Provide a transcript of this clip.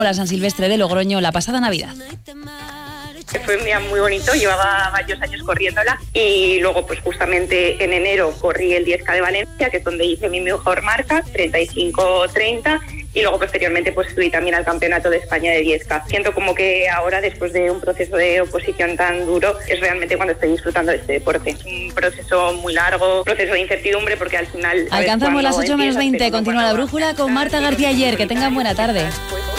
la San Silvestre de Logroño la pasada Navidad. Fue un día muy bonito, llevaba varios años corriéndola y luego pues justamente en enero corrí el 10K de Valencia, que es donde hice mi mejor marca, 35:30, y luego posteriormente pues fui también al Campeonato de España de 10K. Siento como que ahora, después de un proceso de oposición tan duro, es realmente cuando estoy disfrutando de este deporte. Es un proceso muy largo, un proceso de incertidumbre, porque al final... Alcanzamos las 8:20, continúa la brújula con Marta García Ayer, que tengan buena tarde.